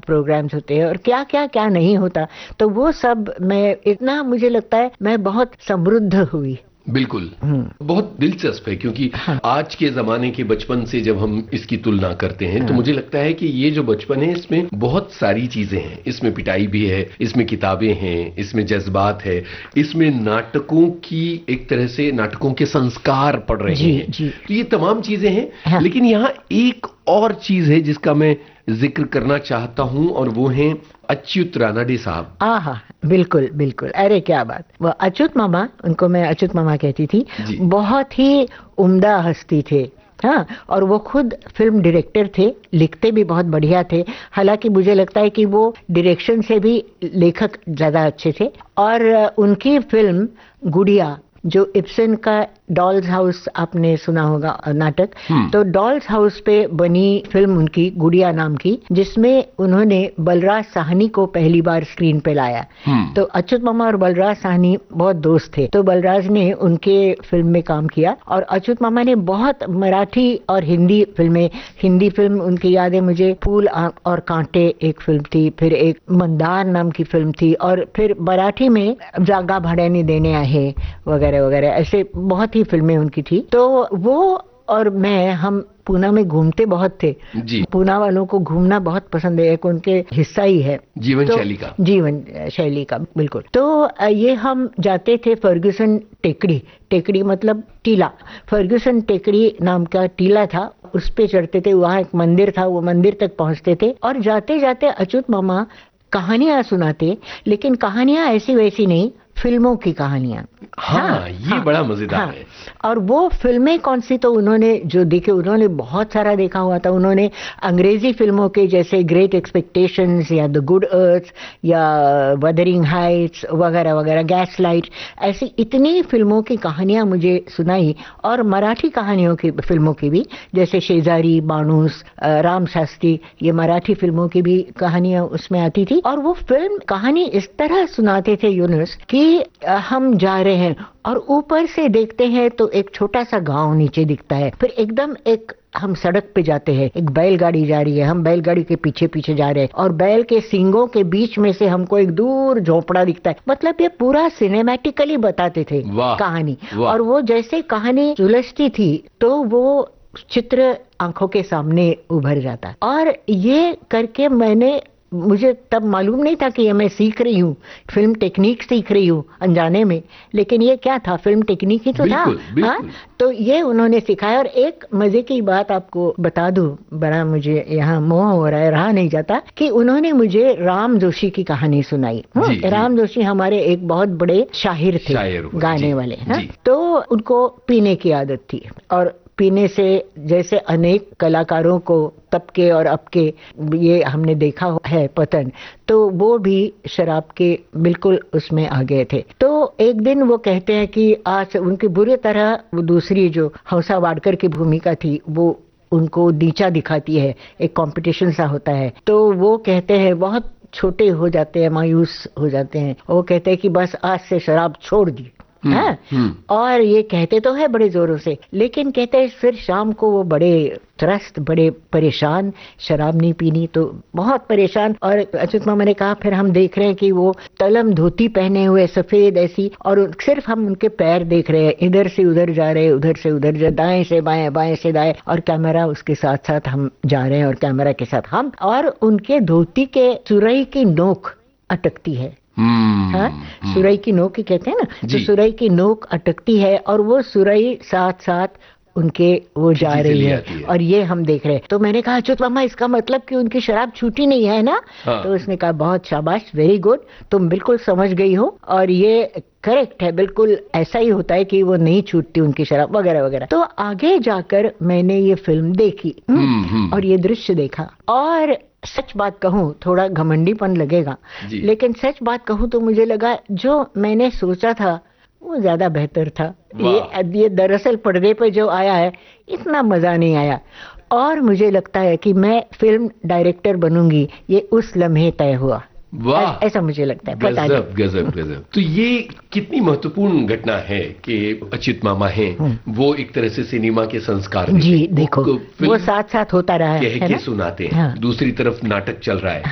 Programmes होते हैं और क्या क्या क्या नहीं होता, तो वो सब मैं इतना मुझे लगता है मैं बहुत समृद्ध हुई। बिल्कुल, बहुत दिलचस्प है क्योंकि आज के जमाने के बचपन से जब हम इसकी तुलना करते हैं तो मुझे लगता है कि ये जो बचपन है इसमें बहुत सारी चीजें हैं। इसमें पिटाई भी है, इसमें किताबें हैं, इसमें जज्बात है, इसमें नाटकों की एक तरह से नाटकों के संस्कार पड़ रहे हैं। तो ये तमाम चीजें हैं। लेकिन यहाँ एक और चीज है जिसका मैं जिक्र करना चाहता हूं और वो है अच्युत रानडे साहब। हाँ, बिल्कुल बिल्कुल, अरे क्या बात, वो अच्युत मामा, उनको मैं अच्युत मामा कहती थी, बहुत ही उम्दा हस्ती थे। हाँ, और वो खुद फिल्म डायरेक्टर थे, लिखते भी बहुत बढ़िया थे। हालांकि मुझे लगता है कि वो डायरेक्शन से भी लेखक ज्यादा अच्छे थे। और उनकी फिल्म गुड़िया, जो इब्सन का डॉल्स हाउस आपने सुना होगा नाटक, तो डॉल्स हाउस पे बनी फिल्म उनकी गुड़िया नाम की, जिसमें उन्होंने बलराज साहनी को पहली बार स्क्रीन पे लाया। तो अच्युत मामा और बलराज साहनी बहुत दोस्त थे, तो बलराज ने उनके फिल्म में काम किया और अच्युत मामा ने बहुत मराठी और हिंदी फिल्में, हिंदी फिल्म उनकी याद है मुझे फूल और कांटे एक फिल्म थी, फिर एक मंदार नाम की फिल्म थी, और फिर मराठी में जागा भाड्याने देणे आहे वगैरह वगैरह, ऐसे बहुत ही फिल्में उनकी थी। तो वो और मैं, हम पूना में घूमते बहुत थे जी। पूना वालों को घूमना बहुत पसंद है, एक उनके हिस्सा ही है जीवन शैली का, जीवन शैली का, बिल्कुल। तो ये हम जाते थे फर्ग्यूसन टेकड़ी, टेकड़ी मतलब टीला, फर्ग्यूसन टेकड़ी नाम का टीला था, उस पे चढ़ते थे, वहाँ एक मंदिर था, वो मंदिर तक पहुँचते थे और जाते जाते अच्युत मामा कहानियां सुनाते, लेकिन कहानियां ऐसी वैसी नहीं, फिल्मों की कहानियां। ये बड़ा मजेदार है। और वो फिल्में कौन सी, तो उन्होंने जो देखे, उन्होंने बहुत सारा देखा हुआ था। उन्होंने अंग्रेजी फिल्मों के जैसे ग्रेट एक्सपेक्टेशंस या द गुड अर्थ या वदरिंग हाइट्स वगैरह वगैरह, गैस लाइट, ऐसी इतनी फिल्मों की कहानियां मुझे सुनाई। और मराठी कहानियों की फिल्मों की भी, जैसे शेजारी, बाणूस, राम शास्त्री, ये मराठी फिल्मों की भी कहानियां उसमें आती थी। और वो फिल्म कहानी इस तरह सुनाते थे यूनुस कि हम जा रहे हैं और ऊपर से देखते हैं तो एक छोटा सा गांव नीचे दिखता है, फिर एकदम एक हम सड़क पे जाते हैं, एक बैलगाड़ी जा रही है, हम बैलगाड़ी के पीछे पीछे जा रहे हैं और बैल के सींगों के बीच में से हमको एक दूर झोपड़ा दिखता है। मतलब ये पूरा सिनेमैटिकली बताते थे कहानी। और वो जैसे कहानी सुलझती थी तो वो चित्र आंखों के सामने उभर जाता। और ये करके मुझे तब मालूम नहीं था कि ये मैं सीख रही हूँ, फिल्म टेक्निक सीख रही हूँ अनजाने में, लेकिन ये क्या था, फिल्म टेक्निक ही तो था। हाँ, तो ये उन्होंने सिखाया। और एक मजे की बात आपको बता दूं, बड़ा मुझे यहाँ मोह हो रहा है, रहा नहीं जाता, कि उन्होंने मुझे राम जोशी की कहानी सुनाई। राम जोशी हमारे एक बहुत बड़े शायर थे, गाने वाले। तो उनको पीने की आदत थी और पीने से, जैसे अनेक कलाकारों को तब के और अब के ये हमने देखा है पतन, तो वो भी शराब के बिल्कुल उसमें आ गए थे। तो एक दिन वो कहते हैं कि आज उनकी बुरी तरह वो दूसरी जो हंसा वाडकर की भूमिका थी वो उनको नीचा दिखाती है, एक कंपटीशन सा होता है। तो वो कहते हैं, बहुत छोटे हो जाते हैं, मायूस हो जाते हैं, वो कहते हैं कि बस आज से शराब छोड़ दी। और ये कहते तो है बड़े जोरों से, लेकिन कहते हैं फिर शाम को वो बड़े त्रस्त, बड़े परेशान, शराब नहीं पीनी तो बहुत परेशान। और अच्युत मामा ने कहा, फिर हम देख रहे हैं कि वो तलम धोती पहने हुए सफेद ऐसी, और सिर्फ हम उनके पैर देख रहे हैं, इधर से उधर जा रहे हैं, उधर से उधर जा, दाएं से बाएं, बाएं से दाएं, और कैमरा उसके साथ साथ हम जा रहे हैं और कैमरा के साथ हम, और उनके धोती के सुरई की नोक अटकती है। सुरई की नोक ही कहते हैं ना, तो सुरई की नोक अटकती है और वो सुरई साथ साथ उनके वो जा रही है और ये हम देख रहे हैं। तो मैंने कहा, अच्युत मामा इसका मतलब कि उनकी शराब छूटी नहीं है ना? तो उसने कहा, बहुत शाबाश, वेरी गुड, तुम बिल्कुल समझ गई हो और ये करेक्ट है, बिल्कुल ऐसा ही होता है कि वो नहीं छूटती उनकी शराब वगैरह वगैरह। तो आगे जाकर मैंने ये फिल्म देखी और ये दृश्य देखा, और सच बात कहूँ, थोड़ा घमंडीपन लगेगा, लेकिन सच बात कहूँ तो मुझे लगा जो मैंने सोचा था वो ज्यादा बेहतर था। ये दरअसल पर्दे पे जो आया है इतना मजा नहीं आया, और मुझे लगता है कि मैं फिल्म डायरेक्टर बनूंगी, ये उस लम्हे तय हुआ। वाह, ऐसा मुझे लगता है। गजब गजब गजब। तो ये कितनी महत्वपूर्ण घटना है कि अच्युत मामा हैं, वो एक तरह से सिनेमा के संस्कार जी देखो, वो साथ साथ होता रहा है, कह के सुनाते हैं, दूसरी तरफ नाटक चल रहा है।